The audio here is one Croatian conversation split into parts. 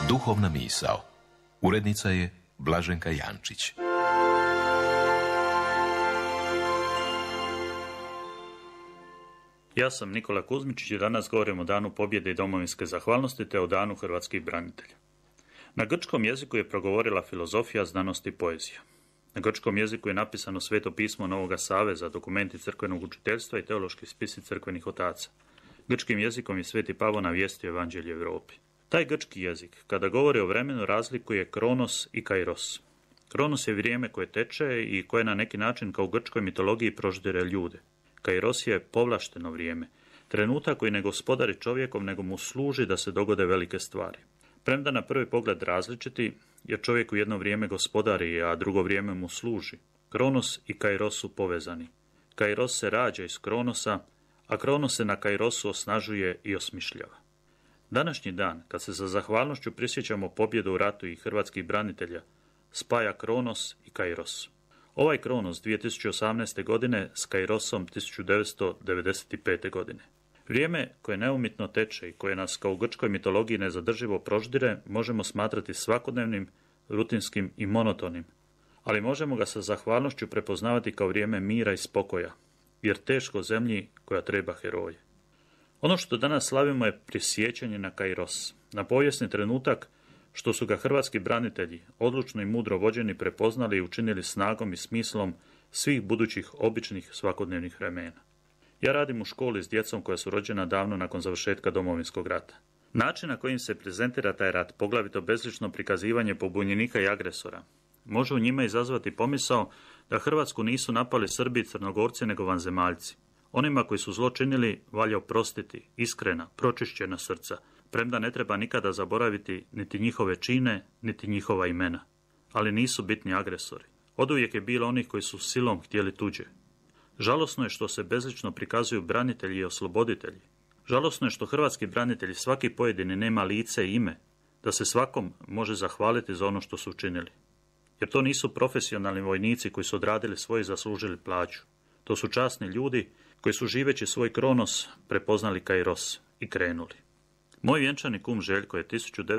Duhovna misao. Urednica je Blaženka Jančić. Ja sam Nikola Kuzmičić i danas govorim o Danu pobjede i domovinske zahvalnosti te o Danu hrvatskih branitelja. Na grčkom jeziku je progovorila filozofija, znanost i poezija. Na grčkom jeziku je napisano Sveto pismo Novoga Saveza, dokumenti crkvenog učiteljstva i teološki spisi crkvenih otaca. Grčkim jezikom je Sveti Pavao navijestio evanđelje Europi. Taj grčki jezik, kada govori o vremenu, razlikuje kronos i kairos. Kronos je vrijeme koje teče i koje na neki način kao u grčkoj mitologiji proždire ljude. Kairos je povlašteno vrijeme, trenutak koji ne gospodari čovjekom, nego mu služi da se dogode velike stvari. Premda na prvi pogled različiti, jer čovjek u jedno vrijeme gospodari, a drugo vrijeme mu služi. Kronos i kairos su povezani. Kairos se rađa iz kronosa, a kronos se na kairosu osnažuje i osmišljava. Današnji dan, kad se sa zahvalnošću prisjećamo pobjedu u ratu i hrvatskih branitelja, spaja kronos i kairos. Ovaj kronos 2018. godine s kairosom 1995. godine. Vrijeme koje neumitno teče i koje nas kao u grčkoj mitologiji nezadrživo proždire možemo smatrati svakodnevnim, rutinskim i monotonim, ali možemo ga sa zahvalnošću prepoznavati kao vrijeme mira i spokoja, jer teško zemlji koja treba heroje. Ono što danas slavimo je prisjećanje na kairos, na povijesni trenutak što su ga hrvatski branitelji, odlučno i mudro vođeni, prepoznali i učinili snagom i smislom svih budućih običnih svakodnevnih vremena. Ja radim u školi s djecom koja su rođena davno nakon završetka Domovinskog rata. Način na kojim se prezentira taj rat, poglavito bezlično prikazivanje pobunjenika i agresora, može u njima izazvati pomisao da Hrvatsku nisu napali Srbi i Crnogorci nego vanzemaljci. Onima koji su zlo činili valja oprostiti, iskrena, pročišćena srca, premda ne treba nikada zaboraviti niti njihove čine, niti njihova imena. Ali nisu bitni agresori. Oduvijek je bilo onih koji su silom htjeli tuđe. Žalosno je što se bezlično prikazuju branitelji i osloboditelji. Žalosno je što hrvatski branitelji svaki pojedini nema lice i ime, da se svakom može zahvaliti za ono što su učinili. Jer to nisu profesionalni vojnici koji su odradili svoje i zaslužili plaću. To su časni ljudi koji su živeći svoj kronos prepoznali kairos i krenuli. Moj vjenčani kum Željko je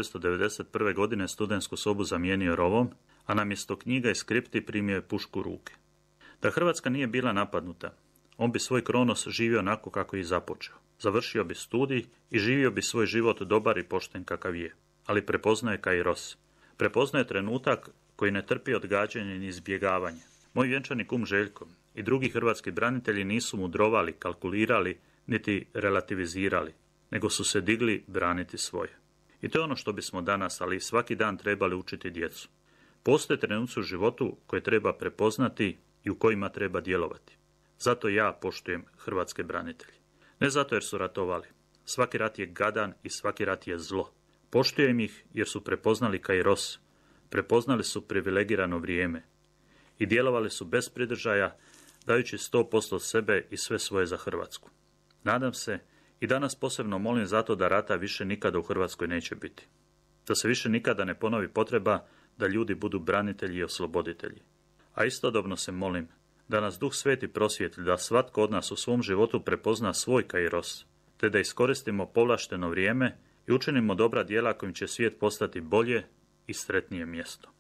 1991. godine studentsku sobu zamijenio rovom, a namjesto knjiga i skripti primio je pušku u ruke. Da Hrvatska nije bila napadnuta, on bi svoj kronos živio onako kako je i započeo. Završio bi studij i živio bi svoj život dobar i pošten kakav je. Ali prepoznaje kairos. Prepoznaje trenutak koji ne trpi odgađanje ni izbjegavanje. Moj vjenčani kum Željko i drugi hrvatski branitelji nisu mudrovali, kalkulirali, niti relativizirali, nego su se digli braniti svoje. I to je ono što bismo danas, ali i svaki dan trebali učiti djecu. Postoje trenuci u životu koje treba prepoznati i u kojima treba djelovati. Zato ja poštujem hrvatske branitelje. Ne zato jer su ratovali. Svaki rat je gadan i svaki rat je zlo. Poštujem ih jer su prepoznali kairos, prepoznali su privilegirano vrijeme i djelovali su bez pridržaja, dajući 100% sebe i sve svoje za Hrvatsku. Nadam se i danas posebno molim zato da rata više nikada u Hrvatskoj neće biti. Da se više nikada ne ponovi potreba da ljudi budu branitelji i osloboditelji. A istodobno se molim da nas Duh Sveti prosvijetli, da svatko od nas u svom životu prepozna svoj kairos, te da iskoristimo povlašteno vrijeme i učinimo dobra djela kojim će svijet postati bolje i sretnije mjesto.